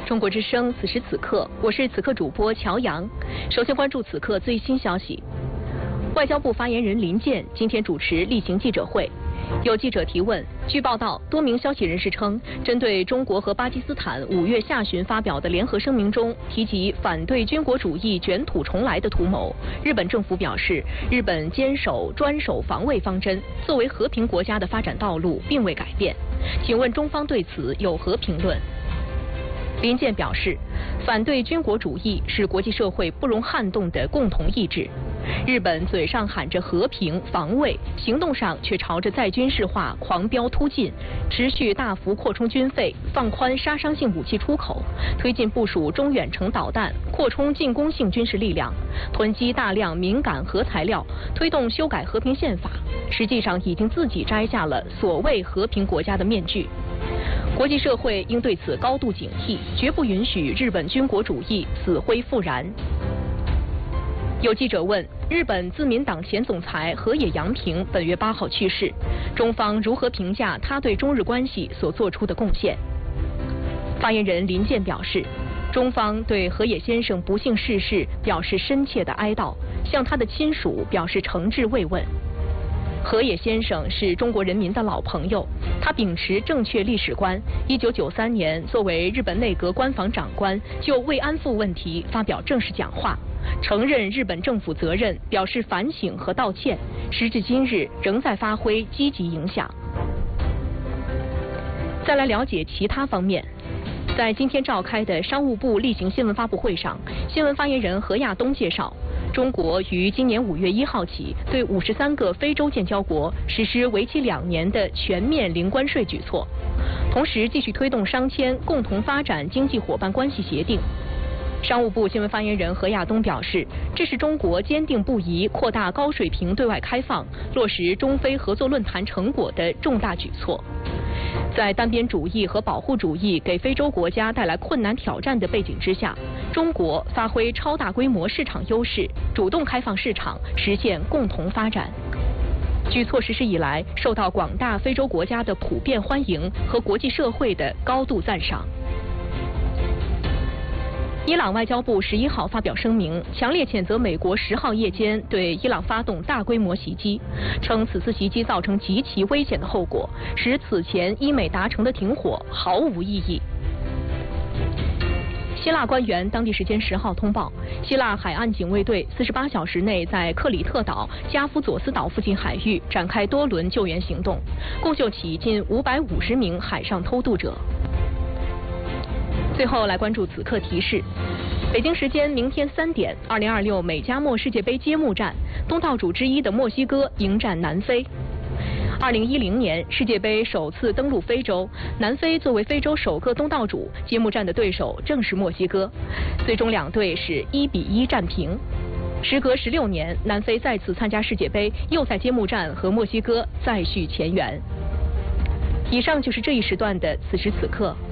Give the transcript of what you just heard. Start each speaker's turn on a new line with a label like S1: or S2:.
S1: 中国之声，此时此刻，我是此刻主播乔阳。首先关注此刻最新消息。外交部发言人林健今天主持例行记者会，有记者提问。据报道，多名消息人士称，针对中国和巴基斯坦5月下旬发表的联合声明中提及反对军国主义卷土重来的图谋，日本政府表示，日本坚守专守防卫方针，作为和平国家的发展道路并未改变。请问中方对此有何评论？林健表示，反对军国主义是国际社会不容撼动的共同意志。日本嘴上喊着和平防卫，行动上却朝着再军事化狂飙突进，持续大幅扩充军费，放宽杀伤性武器出口，推进部署中远程导弹，扩充进攻性军事力量，囤积大量敏感核材料，推动修改和平宪法，实际上已经自己摘下了所谓和平国家的面具。国际社会应对此高度警惕，绝不允许日本军国主义死灰复燃。有记者问，日本自民党前总裁河野洋平本月8号去世，中方如何评价他对中日关系所做出的贡献？发言人林健表示，中方对河野先生不幸逝世表示深切的哀悼，向他的亲属表示诚挚慰问。河野先生是中国人民的老朋友，他秉持正确历史观。1993年，作为日本内阁官房长官，就慰安妇问题发表正式讲话，承认日本政府责任，表示反省和道歉。时至今日，仍在发挥积极影响。再来了解其他方面。在今天召开的商务部例行新闻发布会上，新闻发言人何亚东介绍，中国于今年5月1号起对53个非洲建交国实施为期2年的全面零关税举措，同时继续推动商签共同发展经济伙伴关系协定。商务部新闻发言人何亚东表示，这是中国坚定不移扩大高水平对外开放、落实中非合作论坛成果的重大举措。在单边主义和保护主义给非洲国家带来困难挑战的背景之下，中国发挥超大规模市场优势，主动开放市场，实现共同发展。举措实施以来，受到广大非洲国家的普遍欢迎和国际社会的高度赞赏。伊朗外交部11号发表声明，强烈谴责美国10号夜间对伊朗发动大规模袭击，称此次袭击造成极其危险的后果，使此前伊美达成的停火毫无意义。希腊官员当地时间10号通报，希腊海岸警卫队48小时内在克里特岛加夫佐斯岛附近海域展开多轮救援行动，共救起近550名海上偷渡者。最后来关注此刻提示，北京时间明天3点，2026美加墨世界杯揭幕战，东道主之一的墨西哥迎战南非。2010年世界杯首次登陆非洲，南非作为非洲首个东道主，揭幕战的对手正是墨西哥，最终两队是1-1战平。时隔16年，南非再次参加世界杯，又在揭幕战和墨西哥再续前缘。以上就是这一时段的此时此刻。